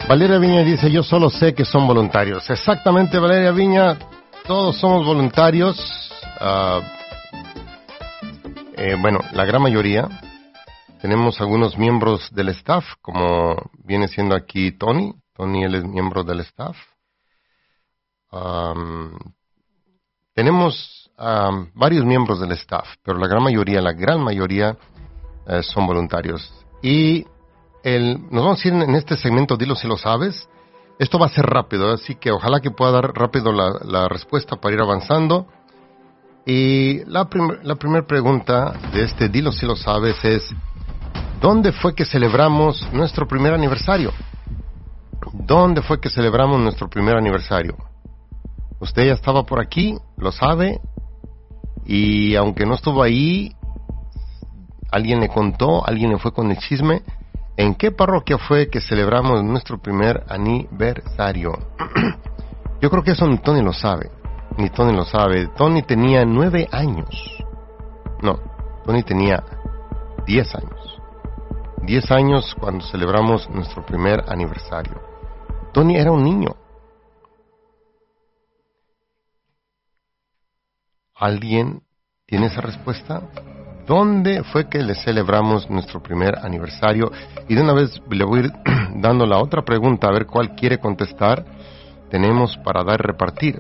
Valeria Viña dice, yo solo sé que son voluntarios. Exactamente, Valeria Viña, todos somos voluntarios. Bueno, la gran mayoría. Tenemos algunos miembros del staff, como viene siendo aquí Tony. Tony, él es miembro del staff. Tenemos varios miembros del staff, pero la gran mayoría son voluntarios. Y nos vamos a ir en este segmento, dilo si lo sabes. Esto va a ser rápido, así que ojalá que pueda dar rápido la respuesta para ir avanzando. Y la primera pregunta de este dilo si lo sabes es, ¿dónde fue que celebramos nuestro primer aniversario? ¿Dónde fue que celebramos nuestro primer aniversario? Usted ya estaba por aquí, lo sabe, y aunque no estuvo ahí, alguien le contó, alguien le fue con el chisme. ¿En qué parroquia fue que celebramos nuestro primer aniversario? Yo creo que eso ni Tony lo sabe. Ni Tony lo sabe. Tony tenía 9 años. No, Tony tenía 10 años. 10 años cuando celebramos nuestro primer aniversario. Tony era un niño. ¿Alguien tiene esa respuesta? ¿Dónde fue que le celebramos nuestro primer aniversario? Y de una vez le voy a ir dando la otra pregunta, a ver cuál quiere contestar. Tenemos para dar y repartir.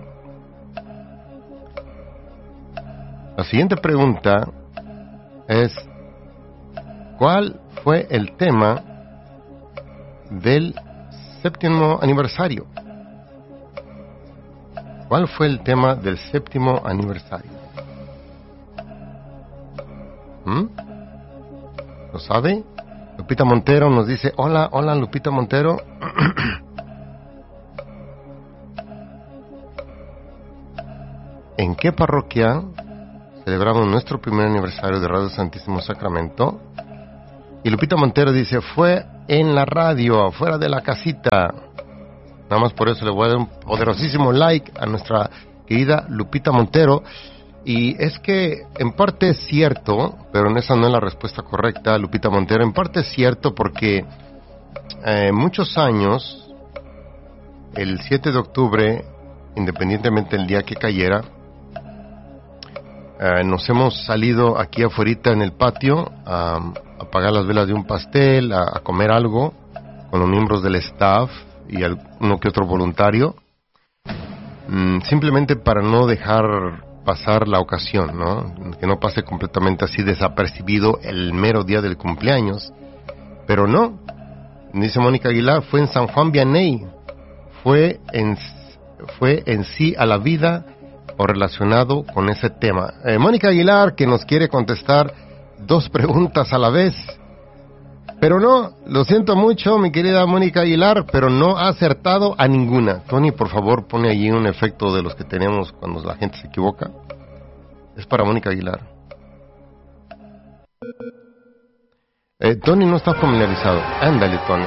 La siguiente pregunta es, ¿cuál fue el tema del 7º aniversario? ¿Cuál fue el tema del 7º aniversario? ¿Lo sabe? Lupita Montero nos dice, hola Lupita Montero. ¿En qué parroquia celebramos nuestro primer aniversario de Radio Santísimo Sacramento? Y Lupita Montero dice, fue en la radio, fuera de la casita. Nada más por eso le voy a dar un poderosísimo like a nuestra querida Lupita Montero. Y es que en parte es cierto, pero en esa no es la respuesta correcta, Lupita Montero. En parte es cierto porque muchos años, el 7 de octubre, independientemente del día que cayera, nos hemos salido aquí afuera en el patio a apagar las velas de un pastel, a comer algo con los miembros del staff y uno que otro voluntario, simplemente para no dejar pasar la ocasión, ¿no? Que no pase completamente así desapercibido el mero día del cumpleaños. Pero no, dice Mónica Aguilar, fue en San Juan Vianney, fue en sí a la vida o relacionado con ese tema. Mónica Aguilar, que nos quiere contestar 2 preguntas a la vez. Pero no, lo siento mucho, mi querida Mónica Aguilar, pero no ha acertado a ninguna. Tony, por favor, pone allí un efecto de los que tenemos cuando la gente se equivoca. Es para Mónica Aguilar. Tony no está familiarizado. Ándale, Tony.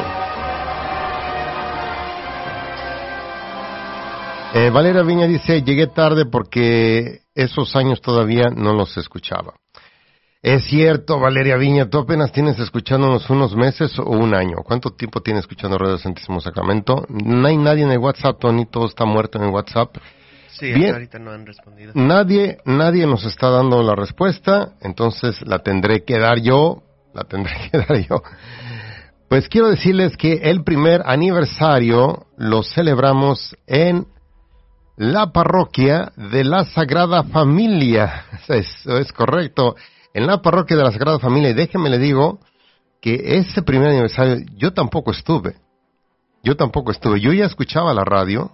Valeria Viña dice, llegué tarde porque esos años todavía no los escuchaba. Es cierto, Valeria Viña, tú apenas tienes escuchándonos unos meses o un año. ¿Cuánto tiempo tienes escuchando Radio Santísimo Sacramento? No hay nadie en el WhatsApp, Tony, todo está muerto en el WhatsApp. Sí, bien, hasta ahorita no han respondido. Nadie nos está dando la respuesta, entonces la tendré que dar yo. Pues quiero decirles que el primer aniversario lo celebramos en la parroquia de la Sagrada Familia. Eso es correcto. En la parroquia de la Sagrada Familia, y déjeme le digo que ese primer aniversario yo tampoco estuve. Yo ya escuchaba la radio,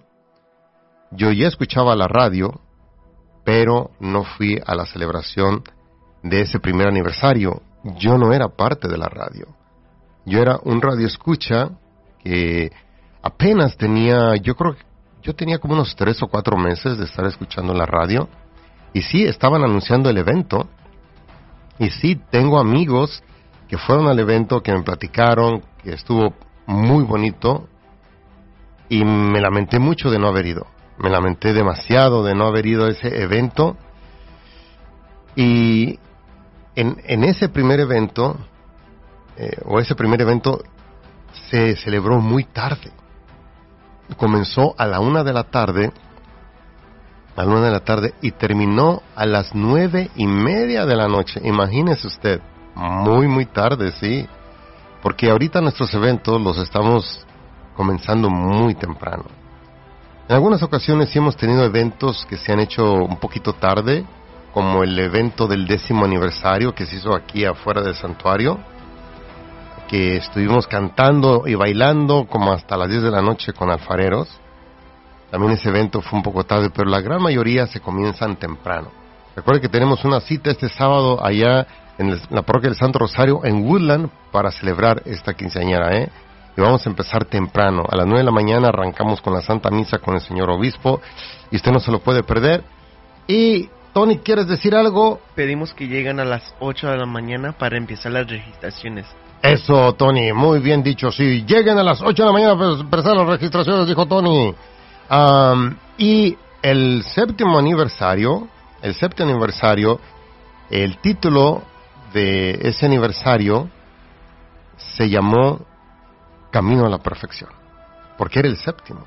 pero no fui a la celebración de ese primer aniversario. Yo no era parte de la radio. Yo era un radioescucha que apenas tenía, yo creo que yo tenía como unos 3 o 4 meses de estar escuchando la radio. Y sí, estaban anunciando el evento. Y sí, tengo amigos que fueron al evento, que me platicaron, que estuvo muy bonito. Y me lamenté mucho de no haber ido. Me lamenté demasiado de no haber ido a ese evento. Y en ese primer evento, ese primer evento se celebró muy tarde. comenzó a la 1 de la tarde, y terminó a las 9:30 de la noche. Imagínese usted, muy, muy tarde, sí. Porque ahorita nuestros eventos los estamos comenzando muy temprano. En algunas ocasiones sí hemos tenido eventos que se han hecho un poquito tarde, como el evento del 10º aniversario que se hizo aquí afuera del santuario, que estuvimos cantando y bailando como hasta las 10 de la noche con alfareros. También ese evento fue un poco tarde, pero la gran mayoría se comienzan temprano. Recuerden que tenemos una cita este sábado allá en la parroquia del Santo Rosario en Woodland para celebrar esta quinceañera, Y vamos a empezar temprano. A las 9 de la mañana arrancamos con la Santa Misa con el señor Obispo y usted no se lo puede perder. Y, Tony, ¿quieres decir algo? Pedimos que lleguen a las 8 de la mañana para empezar las registraciones. Eso, Tony, muy bien dicho, sí. Lleguen a las 8 de la mañana para empezar las registraciones, dijo Tony. Y el séptimo aniversario, el título de ese aniversario se llamó Camino a la Perfección, porque era el séptimo.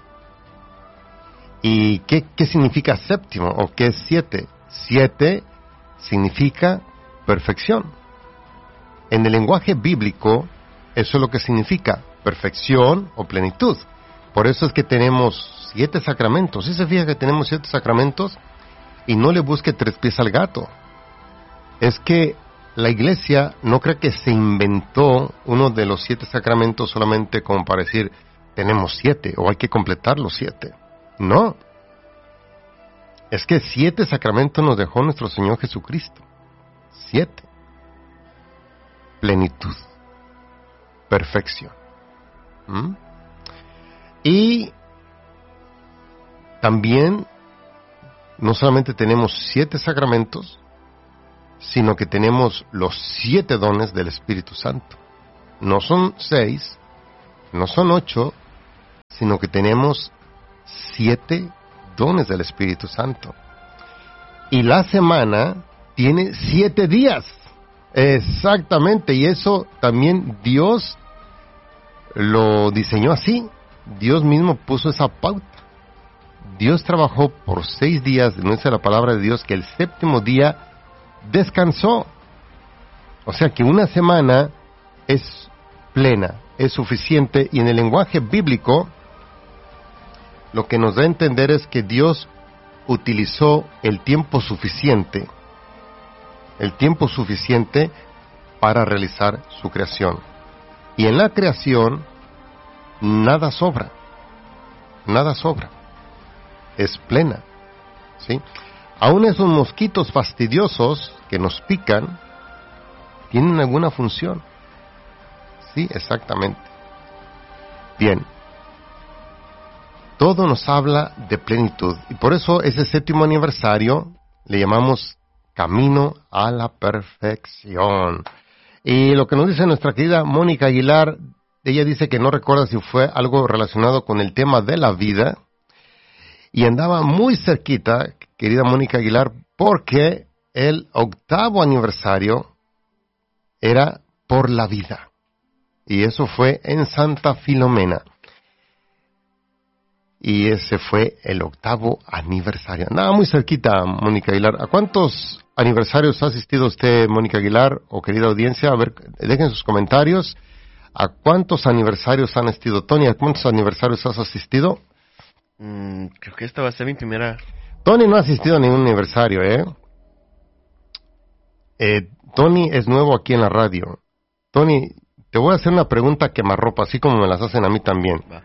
¿Y qué significa séptimo o qué es 7? 7 significa perfección. En el lenguaje bíblico, eso es lo que significa perfección o plenitud. Por eso es que tenemos 7 sacramentos. ¿Sí se fija que tenemos 7 sacramentos? Y no le busque 3 pies al gato. Es que la iglesia no cree que se inventó uno de los 7 sacramentos solamente como para decir, tenemos 7 o hay que completar los 7. No. Es que 7 sacramentos nos dejó nuestro Señor Jesucristo. 7. Plenitud. Perfección. Y también no solamente tenemos 7 sacramentos, sino que tenemos los 7 dones del Espíritu Santo. No son 6, no son 8, sino que tenemos 7 dones del Espíritu Santo. Y la semana tiene 7 días. Exactamente, y eso también Dios lo diseñó así. Dios mismo puso esa pauta. Dios trabajó por 6 días, no dice la palabra de Dios que el séptimo día descansó. O sea que una semana es plena, es suficiente, y en el lenguaje bíblico lo que nos da a entender es que Dios utilizó el tiempo suficiente para realizar su creación. Y en la creación nada sobra, es plena, ¿sí? Aún esos mosquitos fastidiosos que nos pican tienen alguna función. Sí, exactamente. Bien. Todo nos habla de plenitud. Y por eso ese séptimo aniversario le llamamos Camino a la Perfección. Y lo que nos dice nuestra querida Mónica Aguilar, ella dice que no recuerda si fue algo relacionado con el tema de la vida. Y andaba muy cerquita, querida Mónica Aguilar, porque el 8º aniversario era por la vida. Y eso fue en Santa Filomena. Y ese fue el 8º aniversario. Andaba muy cerquita, Mónica Aguilar. ¿A cuántos aniversarios ha asistido usted, Mónica Aguilar, o querida audiencia? A ver, dejen sus comentarios. ¿A cuántos aniversarios han asistido? Tony, ¿a cuántos aniversarios has asistido? Creo que esta va a ser mi primera. Tony no ha asistido a ningún aniversario, Tony es nuevo aquí en la radio. Tony, te voy a hacer una pregunta quemarropa, así como me las hacen a mí también. Va.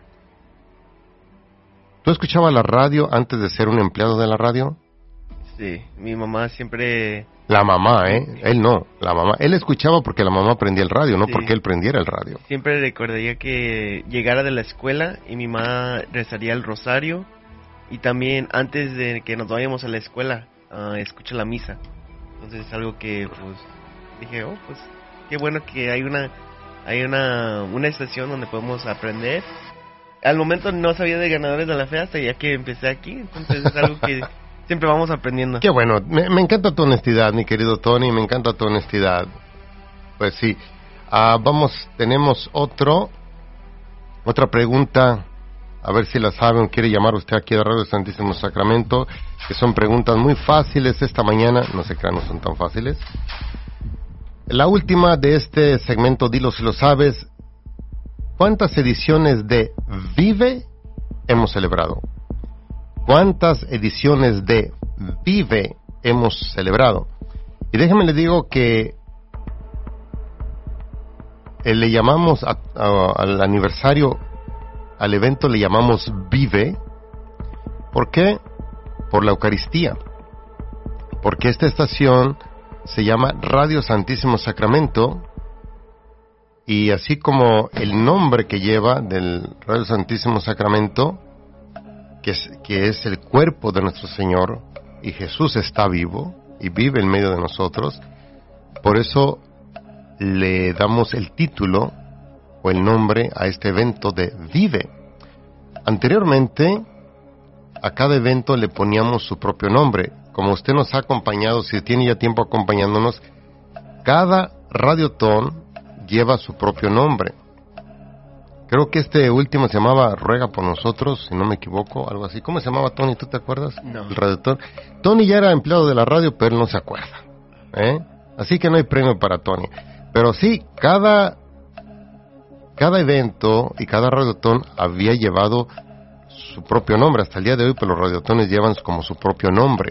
¿Tú escuchabas la radio antes de ser un empleado de la radio? Sí, mi mamá siempre... La mamá, él no, la mamá. Él escuchaba porque la mamá prendía el radio, no sí, porque él prendiera el radio. Siempre recordaría que llegara de la escuela y mi mamá rezaría el rosario, y también antes de que nos vayamos a la escuela, escucha la misa. Entonces es algo que pues dije, pues qué bueno que hay una estación donde podemos aprender. Al momento no sabía de ganadores de la fe hasta ya que empecé aquí, entonces es algo que siempre vamos aprendiendo. Qué bueno, me encanta tu honestidad, mi querido Tony, me encanta tu honestidad. Pues sí, tenemos otra pregunta a ver si la saben, quiere llamar usted aquí a Radio Santísimo Sacramento, que son preguntas muy fáciles esta mañana, no se crean, no son tan fáciles. La última de este segmento, dilo si lo sabes, ¿cuántas ediciones de Vive hemos celebrado? ¿Cuántas ediciones de Vive hemos celebrado? Y déjenme le digo que le llamamos al aniversario, al evento le llamamos Vive. ¿Por qué? Por la Eucaristía. Porque esta estación se llama Radio Santísimo Sacramento, y así como el nombre que lleva del Radio Santísimo Sacramento, que es el cuerpo de nuestro Señor, y Jesús está vivo y vive en medio de nosotros, por eso le damos el título o el nombre a este evento de Vive. Anteriormente, a cada evento le poníamos su propio nombre. Como usted nos ha acompañado, si tiene ya tiempo acompañándonos, cada radiotón lleva su propio nombre. Creo que este último se llamaba Ruega por Nosotros, si no me equivoco, algo así. ¿Cómo se llamaba, Tony? ¿Tú te acuerdas? No. El radiotón. Tony ya era empleado de la radio, pero él no se acuerda. Así que no hay premio para Tony. Pero sí, cada evento y cada radiotón había llevado su propio nombre. Hasta el día de hoy, pues los radiotones llevan como su propio nombre.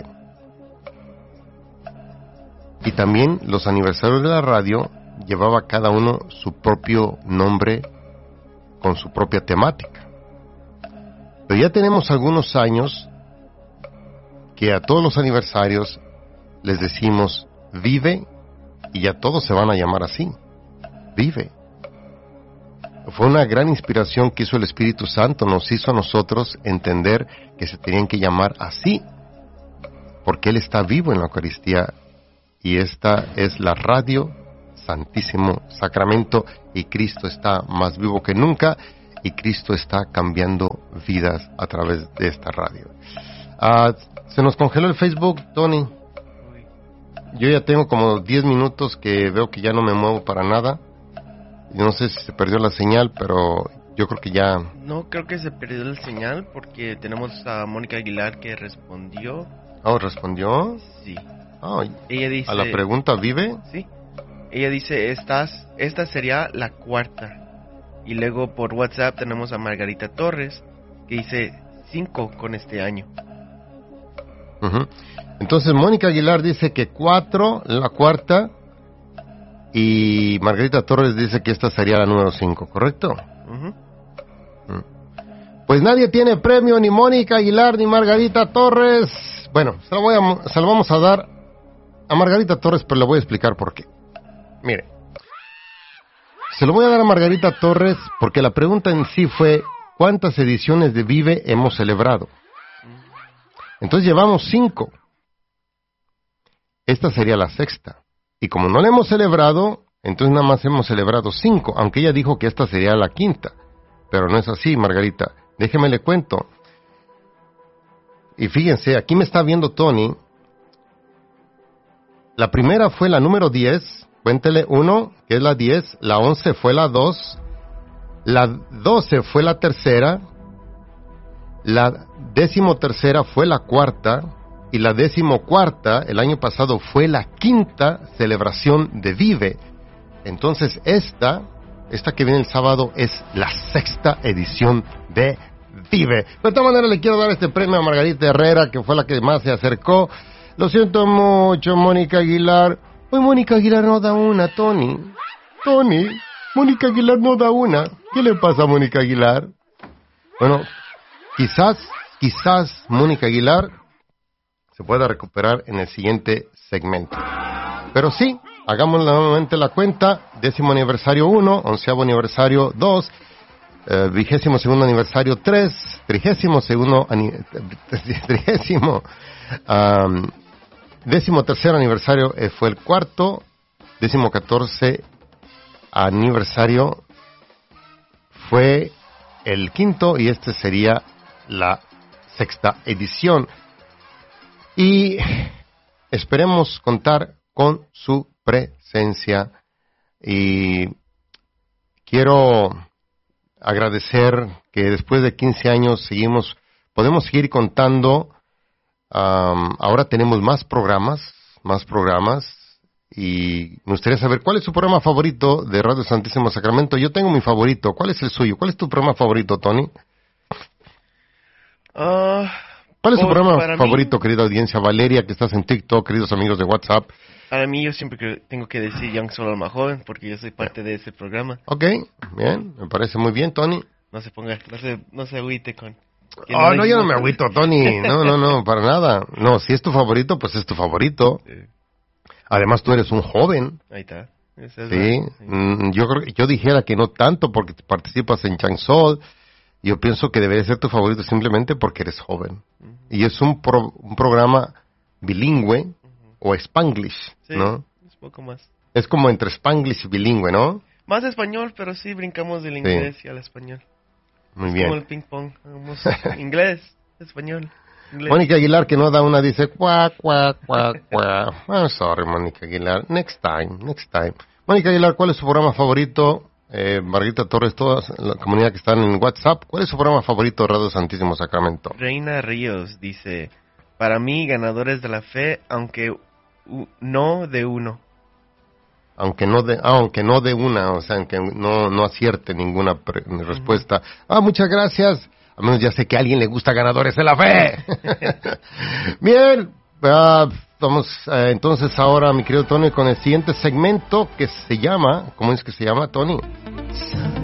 Y también los aniversarios de la radio llevaba cada uno su propio nombre con su propia temática. Pero ya tenemos algunos años que a todos los aniversarios les decimos Vive, y ya todos se van a llamar así, Vive. Fue una gran inspiración que hizo el Espíritu Santo, nos hizo a nosotros entender que se tenían que llamar así, porque Él está vivo en la Eucaristía, y esta es la Radio Santísimo Sacramento, y Cristo está más vivo que nunca, y Cristo está cambiando vidas a través de esta radio. Se nos congeló el Facebook, Tony. Yo ya tengo como 10 minutos que veo que ya no me muevo para nada. Yo no sé si se perdió la señal, pero yo creo que ya... No, creo que se perdió la señal porque tenemos a Mónica Aguilar que respondió. Oh, ¿respondió? Sí. Oh, ella dice... ¿A la pregunta Vive? Sí. Ella dice, esta sería la cuarta. Y luego por WhatsApp tenemos a Margarita Torres, que dice 5 con este año. Uh-huh. Entonces Mónica Aguilar dice que 4, la cuarta, y Margarita Torres dice que esta sería la número 5, ¿correcto? Uh-huh. Pues nadie tiene premio, ni Mónica Aguilar ni Margarita Torres. Bueno, se lo vamos a dar a Margarita Torres, pero le voy a explicar por qué. Mire, se lo voy a dar a Margarita Torres porque la pregunta en sí fue ¿cuántas ediciones de Vive hemos celebrado? Entonces llevamos 5. Esta sería la sexta. Y como no la hemos celebrado, entonces nada más hemos celebrado 5, aunque ella dijo que esta sería la quinta. Pero no es así, Margarita. Déjeme le cuento. Y fíjense, aquí me está viendo Tony. La primera fue la número 10. Cuéntele 1, que es la 10. La 11 fue la 2. La 12 fue la tercera. La 13ª fue la cuarta. Y la 14ª, el año pasado, fue la quinta celebración de Vive. Entonces esta que viene el sábado, es la sexta edición de Vive. De todas maneras le quiero dar este premio a Margarita Herrera, que fue la que más se acercó. Lo siento mucho, Mónica Aguilar. Hoy Mónica Aguilar no da una, Tony. Mónica Aguilar no da una. ¿Qué le pasa a Mónica Aguilar? Bueno, quizás Mónica Aguilar se pueda recuperar en el siguiente segmento. Pero sí, hagamos nuevamente la cuenta. 10º aniversario 1, 11º aniversario 2, 22º aniversario 3, 13º aniversario fue el cuarto, 14º aniversario fue el quinto, y este sería la sexta edición. Y esperemos contar con su presencia. Y quiero agradecer que después de 15 años podemos seguir contando. Ahora tenemos más programas, y me gustaría saber cuál es su programa favorito de Radio Santísimo Sacramento. Yo tengo mi favorito. ¿Cuál es el suyo? ¿Cuál es tu programa favorito, Tony? ¿Cuál es su programa favorito, querida audiencia? Valeria, que estás en TikTok, queridos amigos de WhatsApp. Para mí, yo siempre tengo que decir Young Soul Alma Joven, porque yo soy parte de ese programa. Ok, bien, me parece muy bien, Tony. No se agüite con... No, yo no me agüito, Tony. No, para nada. No, si es tu favorito, pues es tu favorito. Sí. Además, tú eres un joven. Ahí está. Sí, yo dijera que no tanto porque participas en Young Soul. Yo pienso que debería ser tu favorito simplemente porque eres joven. Y es un programa bilingüe o Spanglish, sí, ¿no? Es poco más. Es como entre Spanglish y bilingüe, ¿no? Más español, pero sí brincamos del inglés y al español. Muy bien. Como el ping pong. Vamos, inglés, español. Inglés. Mónica Aguilar, que no da una, dice cuac. I'm sorry, Mónica Aguilar. Next time. Mónica Aguilar, ¿cuál es su programa favorito? Margarita Torres, toda la comunidad que están en WhatsApp, ¿cuál es su programa favorito de Radio Santísimo Sacramento? Reina Ríos dice, para mí, Ganadores de la Fe, aunque no de uno. Aunque no de una, o sea, aunque no acierte ninguna respuesta. Muchas gracias. Al menos ya sé que a alguien le gusta Ganadores de la Fe. Bien, vamos entonces ahora, mi querido Tony, con el siguiente segmento que se llama, ¿cómo es que se llama, Tony?